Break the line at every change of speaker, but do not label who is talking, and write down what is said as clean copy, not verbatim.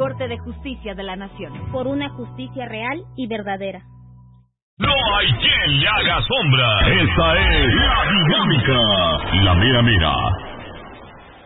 Corte de Justicia de la Nación.
Por una justicia real y verdadera.
No hay quien le haga sombra. Esta es La Dinámica. La mera mera.